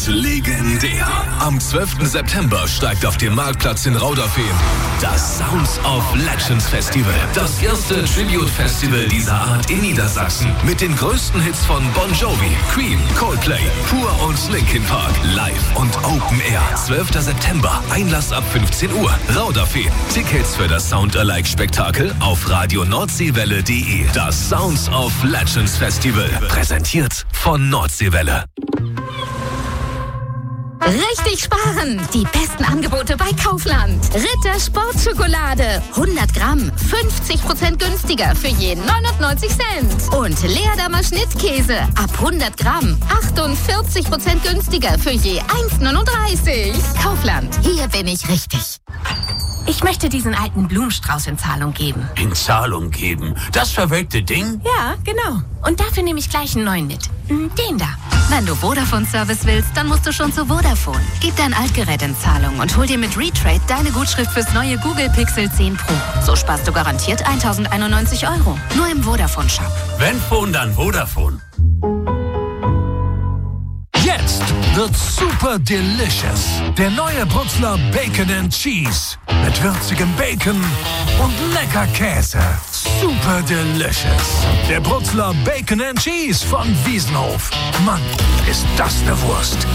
wird legendär. Am 12. September steigt auf dem Marktplatz in Rauderfehn das Sounds of Legends Festival. Das erste Tribute-Festival dieser Art in Niedersachsen. Mit den größten Hits von Bon Jovi, Queen, Coldplay, Pur und Linkin Park. Live und Open Air. 12. September. Einlass ab 15 Uhr. Rauderfehn. Tickets für das Sound-Alike-Spektakel auf radioNordseewelle.de. Das Sounds of Legends Festival. Präsentiert von Nordseewelle. Richtig sparen! Die besten Angebote bei Kaufland. Ritter Sportschokolade. 100 Gramm. 50% günstiger für je 99 Cent. Und Leerdammer Schnittkäse. Ab 100 Gramm. 48% günstiger für je 1,39. Kaufland. Hier bin ich richtig. Ich möchte diesen alten Blumenstrauß in Zahlung geben. In Zahlung geben? Das verwelkte Ding? Ja, genau. Und dafür nehme ich gleich einen neuen mit. Den da. Wenn du Vodafone-Service willst, dann musst du schon zu Vodafone. Gib dein Altgerät in Zahlung und hol dir mit Retrade deine Gutschrift fürs neue Google Pixel 10 Pro. So sparst du garantiert 1.091 €. Nur im Vodafone-Shop. Wenn Phone, dann Vodafone. Jetzt wird super delicious. Der neue Brutzler Bacon and Cheese. Mit würzigem Bacon und lecker Käse. Super delicious. Der Brutzler Bacon and Cheese von Wiesenhof. Mann, ist das eine Wurst.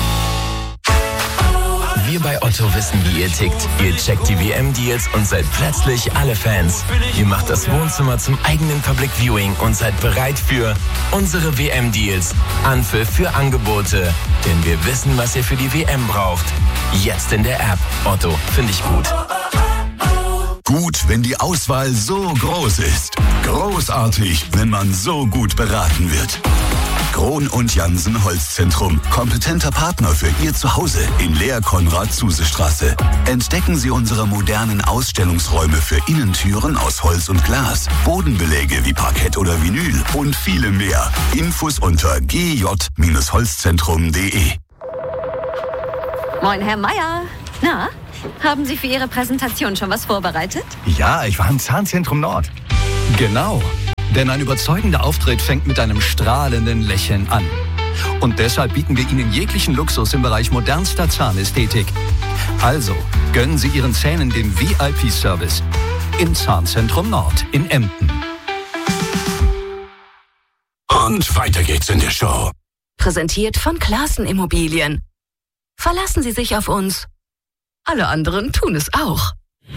Wir bei Otto wissen, wie ihr tickt. Ihr checkt die WM-Deals und seid plötzlich alle Fans. Ihr macht das Wohnzimmer zum eigenen Public Viewing und seid bereit für unsere WM-Deals. Anpfiff für Angebote. Denn wir wissen, was ihr für die WM braucht. Jetzt in der App. Otto, finde ich gut. Gut, wenn die Auswahl so groß ist. Großartig, wenn man so gut beraten wird. Krohn und Jansen Holzzentrum. Kompetenter Partner für Ihr Zuhause in Lehr-Konrad-Zuse-Straße. Entdecken Sie unsere modernen Ausstellungsräume für Innentüren aus Holz und Glas, Bodenbeläge wie Parkett oder Vinyl und viele mehr. Infos unter gj-holzzentrum.de. Moin, Herr Meier. Na, haben Sie für Ihre Präsentation schon was vorbereitet? Ja, ich war im Zahnzentrum Nord. Genau. Denn ein überzeugender Auftritt fängt mit einem strahlenden Lächeln an. Und deshalb bieten wir Ihnen jeglichen Luxus im Bereich modernster Zahnästhetik. Also, gönnen Sie Ihren Zähnen den VIP-Service im Zahnzentrum Nord in Emden. Und weiter geht's in der Show. Präsentiert von Classen Immobilien. Verlassen Sie sich auf uns. Alle anderen tun es auch.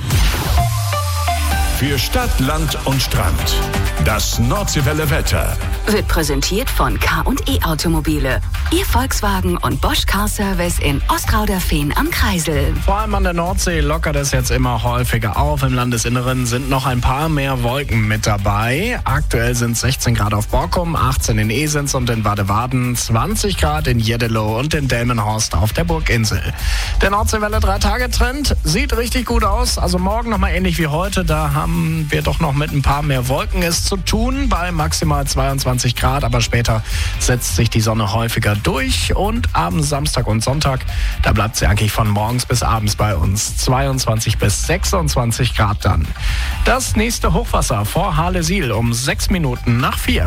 Für Stadt, Land und Strand. Das Nordseewelle Wetter. Wird präsentiert von K&E Automobile. Ihr Volkswagen und Bosch Car Service in Ostrauderfehn am Kreisel. Vor allem an der Nordsee lockert es jetzt immer häufiger auf. Im Landesinneren sind noch ein paar mehr Wolken mit dabei. Aktuell sind 16 Grad auf Borkum, 18 in Esens und in Badewaden, 20 Grad in Jeddelo und in Delmenhorst auf der Burginsel. Der Nordseewelle 3-Tage-Trend sieht richtig gut aus. Also morgen nochmal ähnlich wie heute. Da haben wir doch noch mit ein paar mehr Wolken es zu tun, bei maximal 22 Grad. Aber später setzt sich die Sonne häufiger durch. Und am Samstag und Sonntag, da bleibt sie eigentlich von morgens bis abends bei uns. 22 bis 26 Grad dann. Das nächste Hochwasser vor Hahlesiel um 6 Minuten nach 4.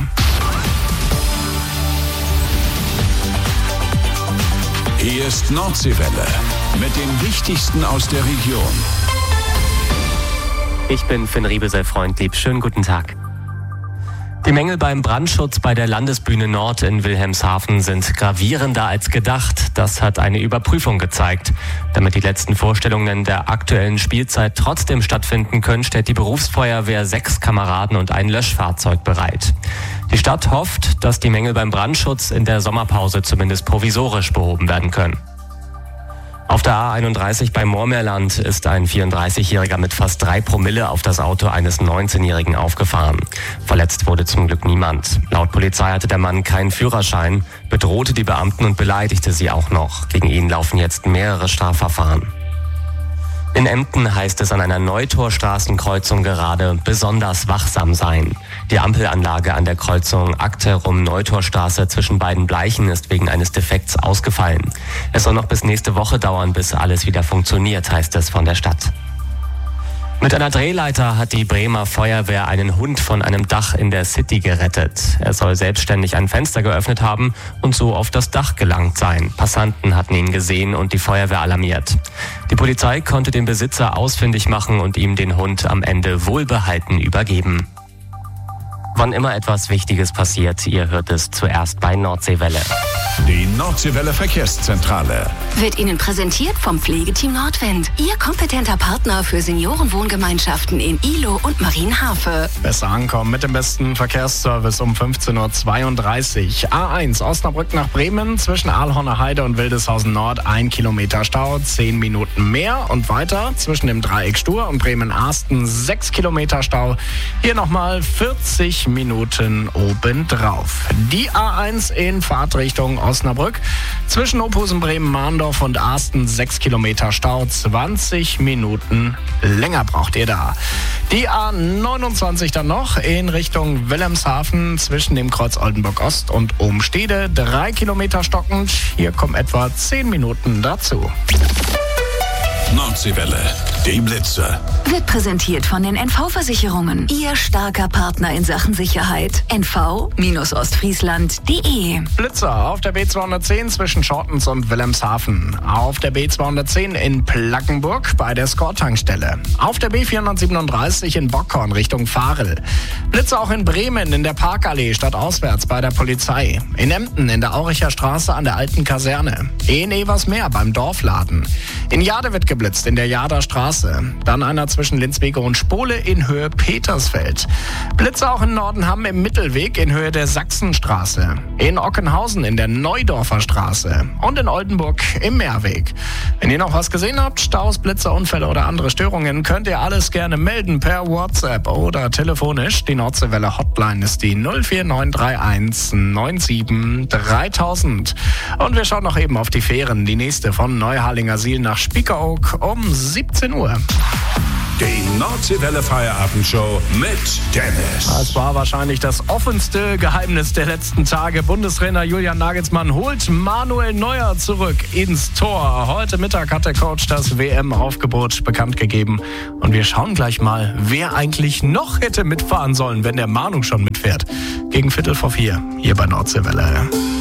Hier ist Nordseewelle mit dem Wichtigsten aus der Region. Ich bin Finn Riebesel-Freundlieb. Schönen guten Tag. Die Mängel beim Brandschutz bei der Landesbühne Nord in Wilhelmshaven sind gravierender als gedacht. Das hat eine Überprüfung gezeigt. Damit die letzten Vorstellungen der aktuellen Spielzeit trotzdem stattfinden können, stellt die Berufsfeuerwehr 6 Kameraden und ein Löschfahrzeug bereit. Die Stadt hofft, dass die Mängel beim Brandschutz in der Sommerpause zumindest provisorisch behoben werden können. Auf der A31 bei Moormeerland ist ein 34-Jähriger mit fast 3 Promille auf das Auto eines 19-Jährigen aufgefahren. Verletzt wurde zum Glück niemand. Laut Polizei hatte der Mann keinen Führerschein, bedrohte die Beamten und beleidigte sie auch noch. Gegen ihn laufen jetzt mehrere Strafverfahren. In Emden heißt es an einer Neutorstraßenkreuzung gerade besonders wachsam sein. Die Ampelanlage an der Kreuzung Akterum-Neutorstraße zwischen beiden Bleichen ist wegen eines Defekts ausgefallen. Es soll noch bis nächste Woche dauern, bis alles wieder funktioniert, heißt es von der Stadt. Mit einer Drehleiter hat die Bremer Feuerwehr einen Hund von einem Dach in der City gerettet. Er soll selbstständig ein Fenster geöffnet haben und so auf das Dach gelangt sein. Passanten hatten ihn gesehen und die Feuerwehr alarmiert. Die Polizei konnte den Besitzer ausfindig machen und ihm den Hund am Ende wohlbehalten übergeben. Wann immer etwas Wichtiges passiert, ihr hört es zuerst bei Nordseewelle. Die Nordseewelle Verkehrszentrale Wird Ihnen präsentiert vom Pflegeteam Nordwind. Ihr kompetenter Partner für Seniorenwohngemeinschaften in Ihlow und Marienhafe. Besser ankommen mit dem besten Verkehrsservice um 15.32 Uhr. A1 Osnabrück nach Bremen zwischen Aalhorner Heide und Wildeshausen Nord 1 Kilometer Stau, 10 Minuten mehr. Und weiter zwischen dem Dreieck Stur und Bremen-Arsten 6 Kilometer Stau. Hier nochmal 40 Minuten obendrauf. Die A1 in Fahrtrichtung Osnabrück zwischen Ophusen, Bremen, Mahndorf und Arsten 6 Kilometer Stau, 20 Minuten länger braucht ihr da. Die A29 dann noch in Richtung Wilhelmshaven zwischen dem Kreuz Oldenburg Ost und Ohm-Stede, 3 Kilometer stockend. Hier kommen etwa 10 Minuten dazu. Nordseewelle, die Blitze. Wird präsentiert von den NV-Versicherungen. Ihr starker Partner in Sachen Sicherheit. NV-Ostfriesland.de. Blitzer auf der B210 zwischen Schortens und Wilhelmshaven. Auf der B210 in Plackenburg bei der Skor-Tankstelle. Auf der B437 in Bockhorn Richtung Varel. Blitzer auch in Bremen in der Parkallee stadtauswärts bei der Polizei. In Emden in der Auricher Straße an der alten Kaserne. In Eversmeer beim Dorfladen. In Jade wird geblitzt in der Jader Straße. Dann einer zwischen Linzwege und Spole in Höhe Petersfeld. Blitze auch in Nordenham im Mittelweg in Höhe der Sachsenstraße. In Ockenhausen in der Neudorfer Straße. Und in Oldenburg im Meerweg. Wenn ihr noch was gesehen habt, Staus, Blitze, Unfälle oder andere Störungen, könnt ihr alles gerne melden per WhatsApp oder telefonisch. Die Nordseewelle Hotline ist die 04931 97 3000. Und wir schauen noch eben auf die Fähren. Die nächste von Neuharlingersiel nach Spiekeroog um 17 Uhr. Die Nordseewelle Feierabendshow mit Dennis. Das war wahrscheinlich das offenste Geheimnis der letzten Tage. Bundestrainer Julian Nagelsmann holt Manuel Neuer zurück ins Tor. Heute Mittag hat der Coach das WM-Aufgebot bekannt gegeben. Und wir schauen gleich mal, wer eigentlich noch hätte mitfahren sollen, wenn der Manu schon mitfährt. Gegen 3:45 hier bei Nordseewelle.